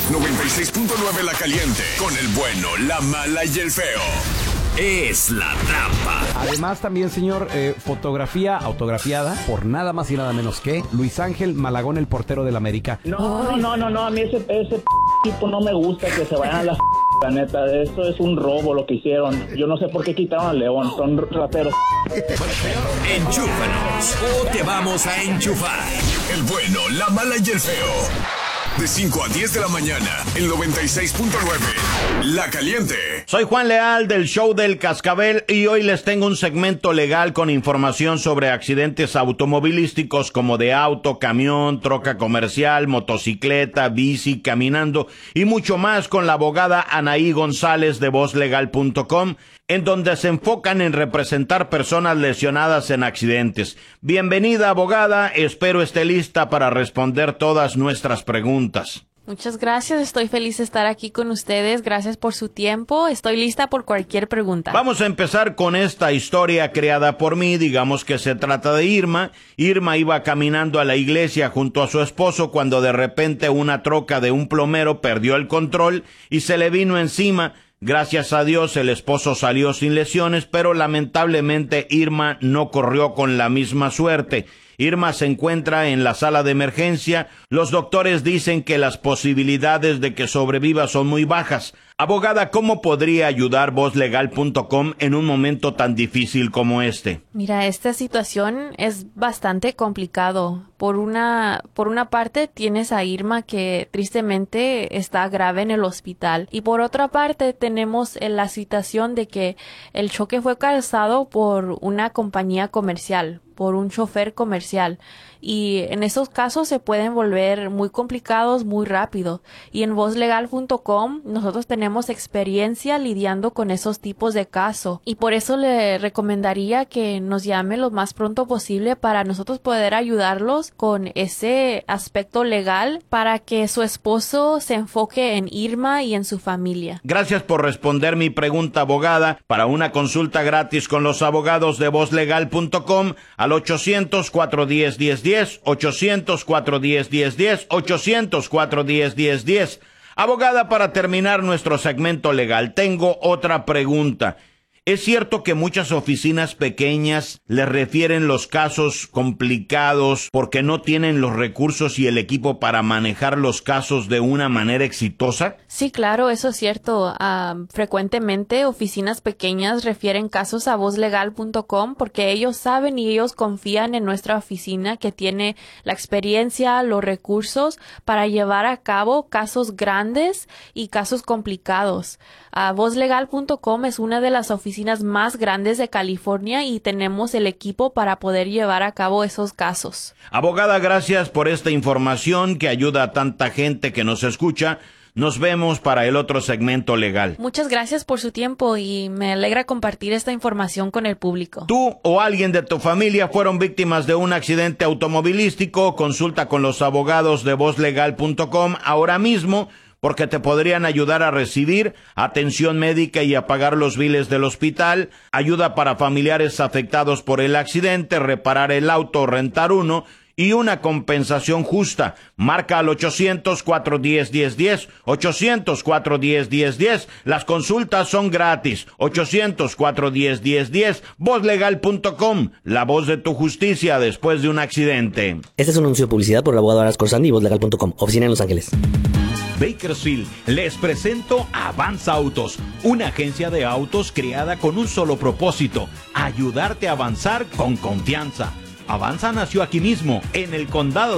96.9 La Caliente, con el bueno, la mala y el feo. Es la trampa. Además también, señor, fotografía autografiada por nada más y nada menos que Luis Ángel Malagón, el portero del América. No, a mí ese tipo no me gusta, que se vayan a la neta, eso es un robo lo que hicieron. Yo no sé por qué quitaron al León, son rateros. Enchúfanos o te vamos a enchufar. El bueno, la mala y el feo. De 5 a 10 de la mañana, el 96.9, La Caliente. Soy Juan Leal del show del Cascabel y hoy les tengo un segmento legal con información sobre accidentes automovilísticos como de auto, camión, troca comercial, motocicleta, bici, caminando y mucho más con la abogada Anaí González de VozLegal.com, en donde se enfocan en representar personas lesionadas en accidentes. Bienvenida, abogada, espero esté lista para responder todas nuestras preguntas. Muchas gracias, estoy feliz de estar aquí con ustedes, gracias por su tiempo, estoy lista por cualquier pregunta. Vamos a empezar con esta historia creada por mí, digamos que se trata de Irma. Irma iba caminando a la iglesia junto a su esposo cuando de repente una troca de un plomero perdió el control y se le vino encima. Gracias a Dios el esposo salió sin lesiones, pero lamentablemente Irma no corrió con la misma suerte. Irma se encuentra en la sala de emergencia. Los doctores dicen que las posibilidades de que sobreviva son muy bajas. Abogada, ¿cómo podría ayudar VozLegal.com en un momento tan difícil como este? Mira, esta situación es bastante complicado. Por una parte tienes a Irma que tristemente está grave en el hospital y por otra parte tenemos la situación de que el choque fue causado por una compañía comercial, por un chofer comercial, y en esos casos se pueden volver muy complicados muy rápido, y en VozLegal.com nosotros tenemos experiencia lidiando con esos tipos de casos y por eso le recomendaría que nos llame lo más pronto posible para nosotros poder ayudarlos con ese aspecto legal para que su esposo se enfoque en Irma y en su familia. Gracias por responder mi pregunta, abogada. Para una consulta gratis con los abogados de VozLegal.com al 800-410-1010, 800-410-1010, 800-410-1010. Abogada, para terminar nuestro segmento legal, tengo otra pregunta. ¿Es cierto que muchas oficinas pequeñas les refieren los casos complicados porque no tienen los recursos y el equipo para manejar los casos de una manera exitosa? Sí, claro, eso es cierto. Frecuentemente oficinas pequeñas refieren casos a VozLegal.com porque ellos saben y ellos confían en nuestra oficina que tiene la experiencia, los recursos para llevar a cabo casos grandes y casos complicados. VozLegal.com es una de las oficinas más grandes de California y tenemos el equipo para poder llevar a cabo esos casos. Abogada, gracias por esta información que ayuda a tanta gente que nos escucha. Nos vemos para el otro segmento legal. Muchas gracias por su tiempo y me alegra compartir esta información con el público. ¿Tú o alguien de tu familia fueron víctimas de un accidente automovilístico? Consulta con los abogados de VozLegal.com ahora mismo, porque te podrían ayudar a recibir atención médica y a pagar los biles del hospital, ayuda para familiares afectados por el accidente, reparar el auto o rentar uno, y una compensación justa. Marca al 800-410-1010, 800-410-1010. Las consultas son gratis. 800-410-1010, VozLegal.com, la voz de tu justicia después de un accidente. Este es un anuncio de publicidad por el abogado Aras Corsandi y VozLegal.com, oficina en Los Ángeles. Bakersfield, les presento Avanza Autos, una agencia de autos creada con un solo propósito: ayudarte a avanzar con confianza. Avanza nació aquí mismo, en el condado